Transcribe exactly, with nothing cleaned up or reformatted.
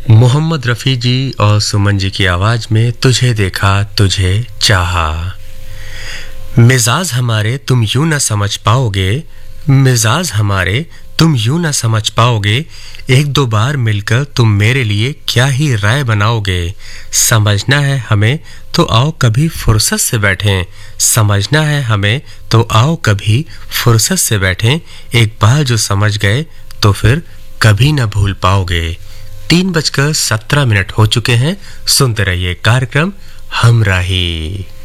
मोहम्मद रफ़ी जी और सुमन जी की आवाज में तुझे देखा तुझे चाहा। मिजाज हमारे तुम यूं न समझ पाओगे, मिजाज हमारे तुम यूं न समझ पाओगे, एक दो बार मिलकर तुम मेरे लिए क्या ही राय बनाओगे। समझना है हमें तो आओ कभी फुर्सत से बैठें, समझना है हमें तो आओ कभी फुर्सत से बैठें, एक बार जो समझ गए तो फिर कभी न भूल पाओगे। तीन बजकर सत्रह मिनट हो चुके हैं। सुनते रहिए कार्यक्रम हमराही।